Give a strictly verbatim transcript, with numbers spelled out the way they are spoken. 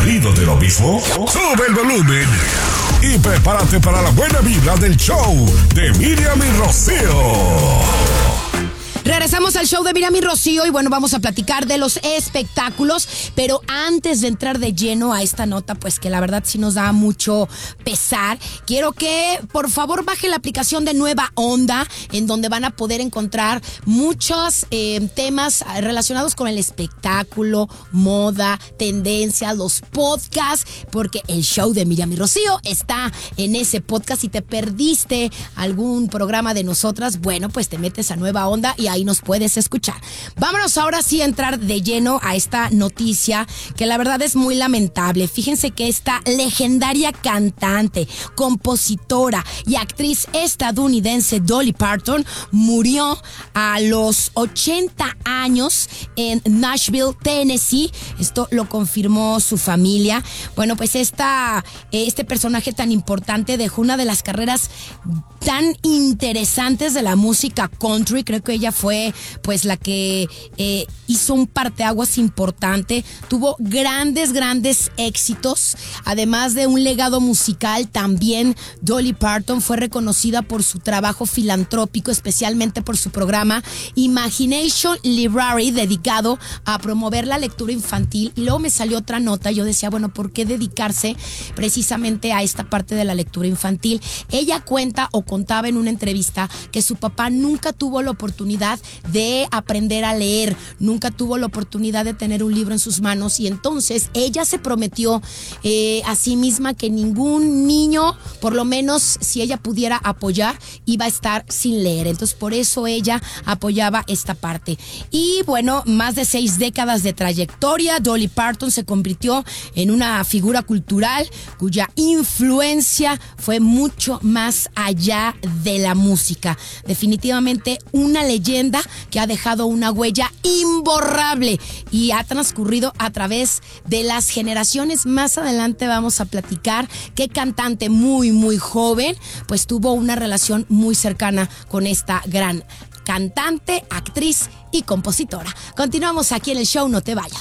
¿Aburrido de lo mismo? Sube el volumen y prepárate para la buena vibra del show de Miriam y Rocío. Regresamos al show de Miriam y Rocío y bueno, vamos a platicar de los espectáculos, pero antes de entrar de lleno a esta nota, pues que la verdad sí nos da mucho pesar, quiero que por favor baje la aplicación de Nueva Onda, en donde van a poder encontrar muchos eh, temas relacionados con el espectáculo, moda, tendencias, los podcasts, porque el show de Miriam y Rocío está en ese podcast. Si te perdiste algún programa de nosotras, bueno, pues te metes a Nueva Onda y ahí nos puedes escuchar. Vámonos ahora sí a entrar de lleno a esta noticia que la verdad es muy lamentable. Fíjense que esta legendaria cantante, compositora y actriz estadounidense Dolly Parton murió a los ochenta años en Nashville, Tennessee. Esto lo confirmó su familia. Bueno, pues esta, este personaje tan importante dejó una de las carreras tan interesantes de la música country. Creo que ella fue pues la que eh, hizo un parteaguas importante, tuvo grandes, grandes éxitos, además de un legado musical. También Dolly Parton fue reconocida por su trabajo filantrópico, especialmente por su programa Imagination Library, dedicado a promover la lectura infantil. Y luego me salió otra nota, yo decía, bueno, ¿por qué dedicarse precisamente a esta parte de la lectura infantil? Ella cuenta o contaba en una entrevista que su papá nunca tuvo la oportunidad de aprender a leer, nunca tuvo la oportunidad de tener un libro en sus manos, y entonces ella se prometió eh, a sí misma que ningún niño, por lo menos si ella pudiera apoyar, iba a estar sin leer. Entonces por eso ella apoyaba esta parte. Y bueno, más de seis décadas de trayectoria, Dolly Parton se convirtió en una figura cultural cuya influencia fue mucho más allá de la música. Definitivamente una leyenda que ha dejado una huella imborrable y ha transcurrido a través de las generaciones. Más adelante vamos a platicar qué cantante muy muy joven pues tuvo una relación muy cercana con esta gran cantante, actriz y compositora. Continuamos aquí en el show, no te vayas.